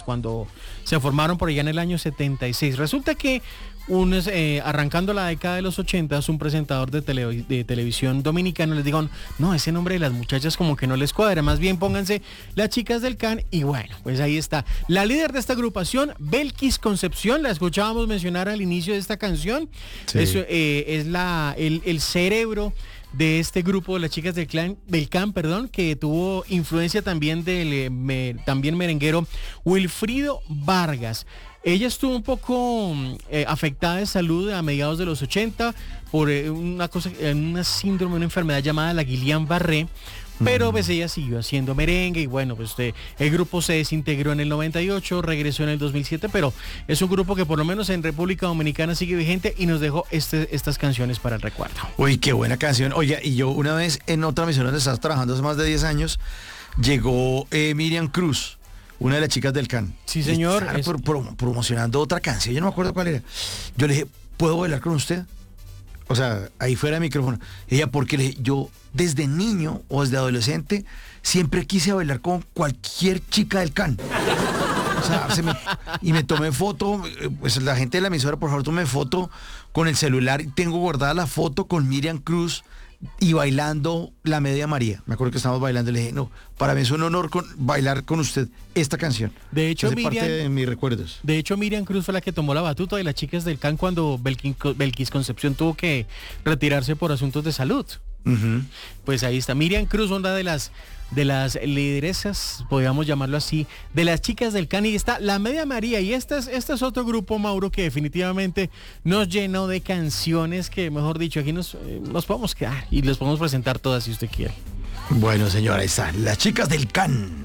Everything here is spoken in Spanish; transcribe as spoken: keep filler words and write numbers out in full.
cuando se formaron por allá en el año setenta y seis. Resulta que un, eh, arrancando la década de los ochenta, un presentador de, tele, de televisión dominicano les dijo, no, ese nombre de las muchachas como que no les cuadra, más bien pónganse las chicas del Can, y bueno, pues ahí está. La líder de esta agrupación, Belkis Concepción, la escuchábamos mencionar al inicio de esta canción, sí. es, eh, es la, el, el cerebro de este grupo de las chicas del clan, del Can, perdón, que tuvo influencia también del eh, me, también merenguero Wilfrido Vargas. Ella estuvo un poco eh, afectada de salud a mediados de los ochenta por eh, una cosa, una síndrome, una enfermedad llamada la Guillain-Barré, pero pues ella siguió haciendo merengue y bueno, pues eh, el grupo se desintegró en el noventa y ocho, regresó en el dos mil siete, pero es un grupo que por lo menos en República Dominicana sigue vigente y nos dejó este, estas canciones para el recuerdo. Uy, qué buena canción. Oye, y yo una vez en otra emisión donde estás trabajando hace más de diez años, llegó eh, Miriam Cruz, una de las chicas del Can. Sí, señor. Es... Pro, pro, promocionando otra canción, yo no me acuerdo cuál era. Yo le dije, ¿puedo bailar con usted? O sea, ahí fuera de micrófono. Ella, porque le dije, yo desde niño o desde adolescente siempre quise bailar con cualquier chica del Can. O sea, se me, y me tomé foto, pues la gente de la emisora, por favor, tome foto con el celular. Tengo guardada la foto con Miriam Cruz y bailando La Media María. Me acuerdo que estábamos bailando y le dije, no, para mí es un honor con, bailar con usted esta canción. De hecho, es Miriam, parte de mis recuerdos. De hecho, Miriam Cruz fue la que tomó la batuta de las chicas del Can cuando Belkis Concepción tuvo que retirarse por asuntos de salud. Uh-huh. Pues ahí está. Miriam Cruz, una de las de las lideresas, podríamos llamarlo así, de las chicas del Can, y está La Media María, y este es, este es otro grupo, Mauro, que definitivamente nos llenó de canciones que, mejor dicho, aquí nos, eh, nos podemos quedar y les podemos presentar todas si usted quiere. Bueno, señora, ahí están las chicas del Can.